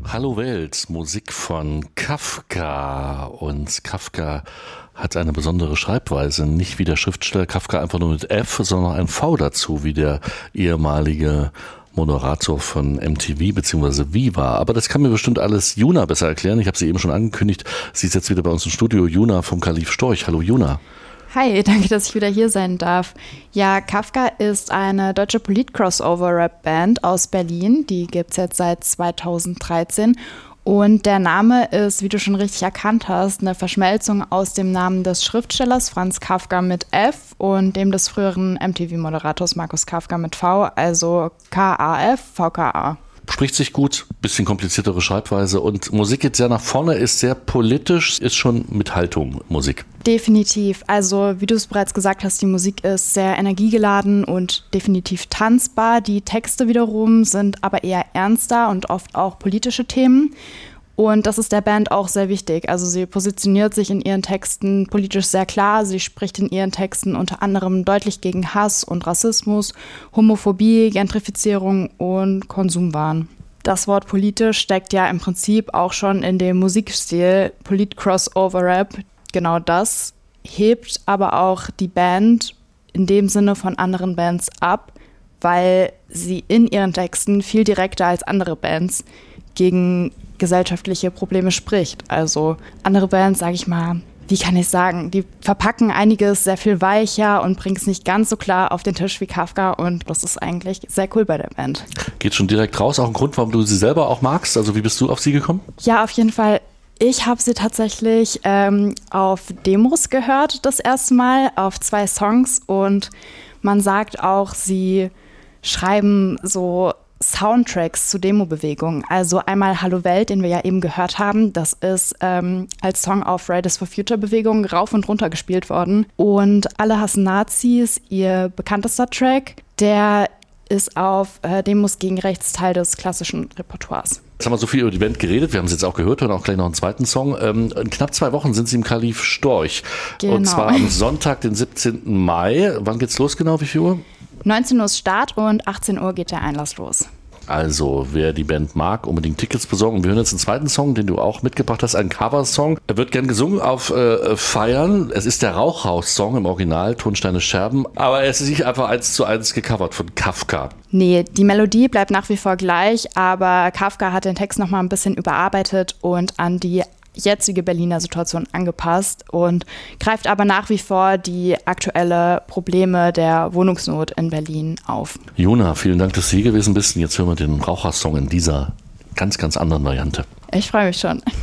Hallo Welt, Musik von Kafka. Und Kafka hat eine besondere Schreibweise, nicht wie der Schriftsteller Kafka einfach nur mit F, sondern ein V dazu, wie der ehemalige Moderator von MTV bzw. Viva. Aber das kann mir bestimmt alles Juna besser erklären. Ich habe sie eben schon angekündigt. Sie ist jetzt wieder bei uns im Studio. Juna vom Khalif Storch. Hallo Juna. Hi, danke, dass ich wieder hier sein darf. Ja, Kafka ist eine deutsche Polit-Crossover-Rap-Band aus Berlin. Die gibt es jetzt seit 2013. Und der Name ist, wie du schon richtig erkannt hast, eine Verschmelzung aus dem Namen des Schriftstellers Franz Kafka mit F und dem des früheren MTV-Moderators Markus Kafka mit V, also K-A-F, V-K-A. Spricht sich gut, bisschen kompliziertere Schreibweise und Musik geht sehr nach vorne, ist sehr politisch, ist schon mit Haltung Musik. Definitiv. Also wie du es bereits gesagt hast, die Musik ist sehr energiegeladen und definitiv tanzbar. Die Texte wiederum sind aber eher ernster und oft auch politische Themen. Und das ist der Band auch sehr wichtig. Also sie positioniert sich in ihren Texten politisch sehr klar. Sie spricht in ihren Texten unter anderem deutlich gegen Hass und Rassismus, Homophobie, Gentrifizierung und Konsumwahn. Das Wort politisch steckt ja im Prinzip auch schon in dem Musikstil Polit-Crossover-Rap. Genau das hebt aber auch die Band in dem Sinne von anderen Bands ab, weil sie in ihren Texten viel direkter als andere Bands gegen gesellschaftliche Probleme spricht. Also andere Bands, sage ich mal, wie kann ich sagen, die verpacken einiges sehr viel weicher und bringen es nicht ganz so klar auf den Tisch wie Kafka und das ist eigentlich sehr cool bei der Band. Geht schon direkt raus, auch ein Grund, warum du sie selber auch magst? Also wie bist du auf sie gekommen? Ja, auf jeden Fall. Ich habe sie tatsächlich auf Demos gehört das erste Mal, auf 2 Songs und man sagt auch, sie schreiben so Soundtracks zu Demo-Bewegungen. Also einmal Hallo Welt, den wir ja eben gehört haben. Das ist als Song auf Fridays for Future-Bewegung rauf und runter gespielt worden. Und Alle hassen Nazis, ihr bekanntester Track, der ist auf Demos gegen Rechts Teil des klassischen Repertoires. Jetzt haben wir so viel über die Band geredet, wir haben es jetzt auch gehört, hören auch gleich noch einen zweiten Song. In knapp 2 Wochen sind sie im Khalif Storch. Genau. Und zwar am Sonntag, den 17. Mai. Wann geht's los genau, wie viel Uhr? 19 Uhr ist Start und 18 Uhr geht der Einlass los. Also, wer die Band mag, unbedingt Tickets besorgen. Wir hören jetzt einen zweiten Song, den du auch mitgebracht hast, einen Coversong. Er wird gern gesungen auf Feiern. Es ist der Rauchhaus-Song im Original, Tonsteine Scherben, aber es ist nicht einfach 1:1 gecovert von Kafka. Nee, die Melodie bleibt nach wie vor gleich, aber Kafka hat den Text nochmal ein bisschen überarbeitet und an die jetzige Berliner Situation angepasst und greift aber nach wie vor die aktuelle Probleme der Wohnungsnot in Berlin auf. Juna, vielen Dank, dass du hier gewesen bist. Jetzt hören wir den Rauchersong in dieser ganz, ganz anderen Variante. Ich freue mich schon.